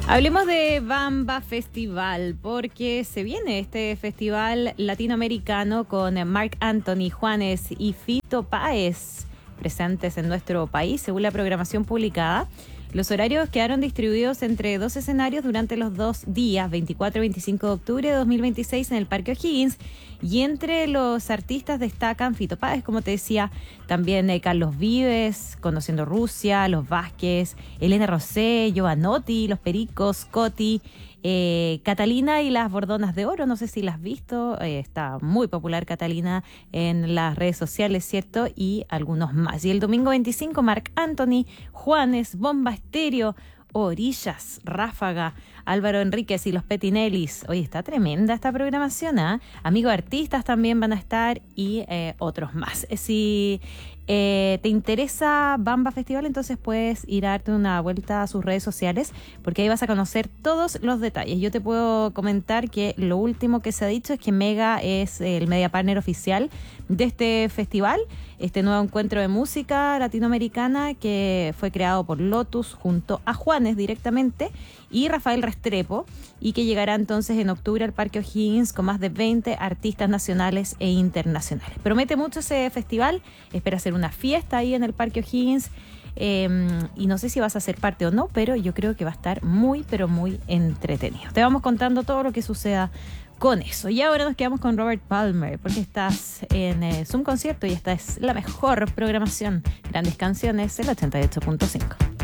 Hablemos de Bamba Festival, porque se viene este festival latinoamericano con Marc Anthony, Juanes y Fito Páez presentes en nuestro país, según la programación publicada. Los horarios quedaron distribuidos entre dos escenarios durante los 2 días, 24 y 25 de octubre de 2026 en el Parque O'Higgins. Y entre los artistas destacan Fito Páez, como te decía, también Carlos Vives, Conociendo Rusia, Los Vázquez, Elena Rosé, Jovanotti, Los Pericos, Coti, Catalina y las Bordonas de Oro. No sé si las has visto, está muy popular Catalina en las redes sociales, ¿cierto? Y algunos más. Y el domingo 25, Marc Anthony, Juanes, Bomba Estéreo, Orillas, Ráfaga, Álvaro Enríquez y los Petinellis. Oye, está tremenda esta programación, ¿eh? Amigos artistas también van a estar y otros más. Si te interesa Bamba Festival, entonces puedes ir a darte una vuelta a sus redes sociales, porque ahí vas a conocer todos los detalles. Yo te puedo comentar que lo último que se ha dicho es que Mega es el media partner oficial de este festival, este nuevo encuentro de música latinoamericana que fue creado por Lotus junto a Juanes directamente y Rafael Restrepo, y que llegará entonces en octubre al Parque O'Higgins con más de 20 artistas nacionales e internacionales. Promete mucho ese festival, espera hacer una fiesta ahí en el Parque O'Higgins, y no sé si vas a ser parte o no, pero yo creo que va a estar muy, pero muy entretenido. Te vamos contando todo lo que suceda con eso. Y ahora nos quedamos con Robert Palmer, porque estás en Zoom Concierto y esta es la mejor programación. Grandes canciones, el 88.5.